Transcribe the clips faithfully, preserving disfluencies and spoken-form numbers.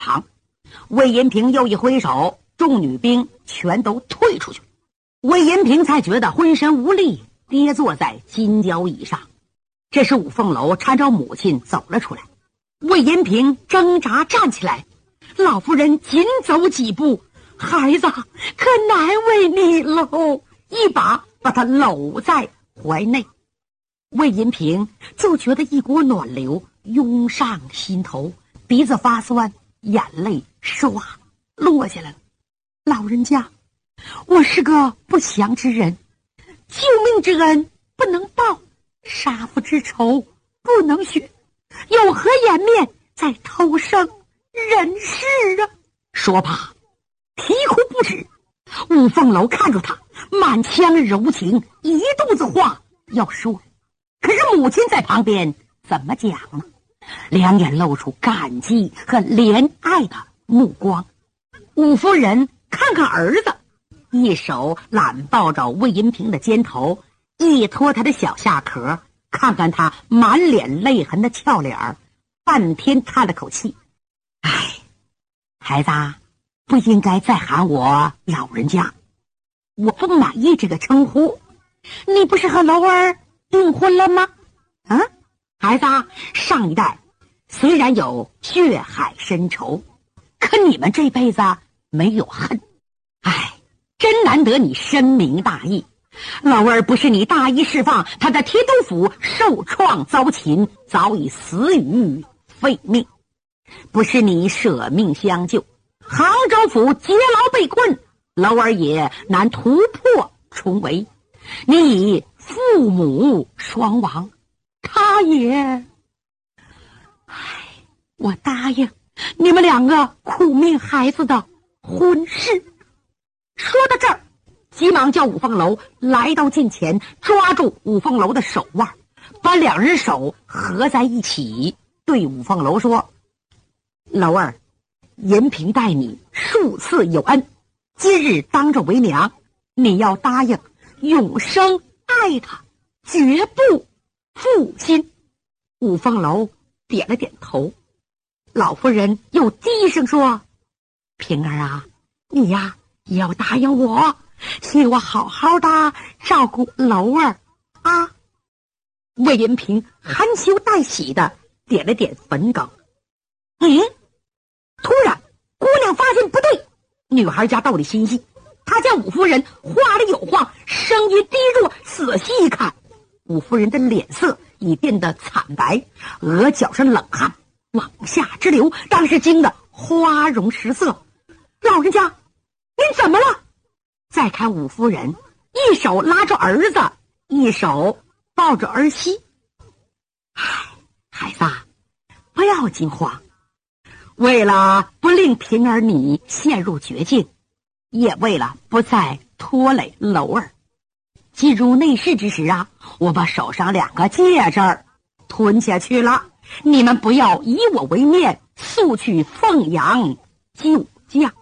旁。魏银平又一挥手，众女兵全都退出去。魏银平才觉得浑身无力，跌坐在金交椅上。这时五凤楼搀着母亲走了出来。魏银平挣扎站起来，老夫人紧走几步，孩子可难为你喽，一把把他搂在怀内。魏银平就觉得一股暖流涌上心头，鼻子发酸，眼泪唰落下来了。老人家，我是个不祥之人，救命之恩不能报，杀父之仇不能雪，有何颜面再投生人世啊？说罢啼哭不止。五凤楼看着他，满腔柔情，一肚子话要说，可是母亲在旁边怎么讲呢？两眼露出感激和怜爱的目光。五夫人看看儿子，一手揽抱着魏银平的肩头，一托他的小下壳，看看他满脸泪痕的俏脸儿，半天叹了口气：哎，孩子不应该再喊我老人家，我不满意这个称呼。你不是和楼儿订婚了吗？啊，孩子，上一代虽然有血海深仇，可你们这辈子没有恨。哎，真难得你深明大义。老儿不是你大义释放，他在提督府受创遭擒，早已死于废命；不是你舍命相救，杭州府劫牢被困，老儿也难突破重围。你以父母双亡，他也……唉，我答应你们两个苦命孩子的婚事。说到这儿，急忙叫五凤楼来到近前，抓住五凤楼的手腕，把两人手合在一起，对五凤楼说：楼儿，银平待你数次有恩，今日当着为娘，你要答应永生爱他，绝不负心。五凤楼点了点头。老夫人又低声说：平儿啊，你呀也要答应我，替我好好的照顾楼儿啊。魏银平含羞带喜的点了点坟梗。嗯，突然姑娘发现不对，女孩家到底心细，她见五夫人话里有话，声音低弱，仔细一看，五夫人的脸色已变得惨白，额角上冷汗往下直流，当时惊得花容失色。老人家，您怎么了？再看五夫人，一手拉着儿子，一手抱着儿媳。唉，孩子，不要惊慌，为了不令平儿你陷入绝境，也为了不再拖累楼儿，进入内室之时啊，我把手上两个戒指吞下去了，你们不要以我为面，速去凤阳救驾。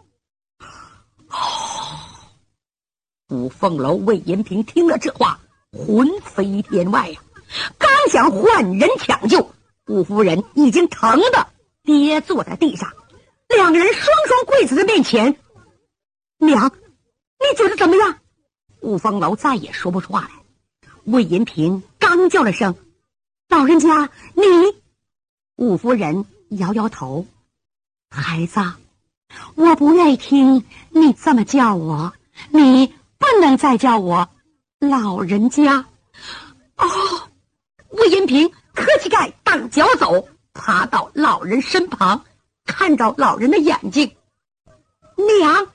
五凤楼魏银平听了这话，魂飞天外呀、啊！刚想换人抢救，五夫人已经疼得跌坐在地上，两个人双双跪在他面前。娘，你觉得怎么样？五凤楼再也说不出话来。魏银平刚叫了声老人家，你……五夫人摇摇头，孩子，我不愿意听你这么叫我，你不能再叫我老人家。哦，魏银平磕膝盖荡脚走，爬到老人身旁，看着老人的眼睛，娘，娘！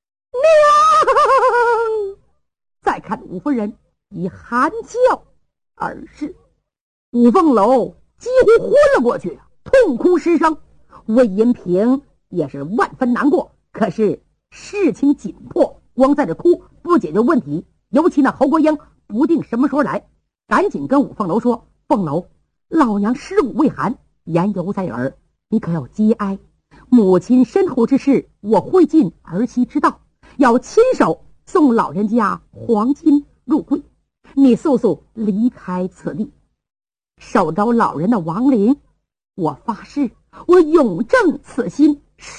再看五夫人以含笑而逝，五凤楼几乎昏了过去，痛哭失声。魏银平也是万分难过，可是事情紧迫，光在这哭不解决问题，尤其那侯国英不定什么时候来，赶紧跟五凤楼说：凤楼，老娘尸骨未寒，言犹在耳，你可要节哀。母亲身后之事，我会尽儿媳之道，要亲手送老人家黄金入柜，你速速离开此地，守着老人的亡灵。我发誓，我永正此心，